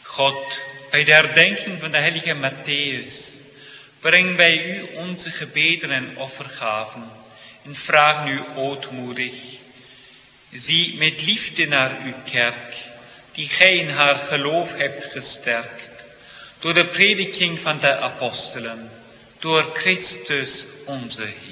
God, bij de herdenking van de heilige Matthäus brengen wij u onze gebeden en offergaven en vragen u ootmoedig. Zie met liefde naar uw kerk, die gij in haar geloof hebt gesterkt, door de prediking van de apostelen, door Christus onze Heer.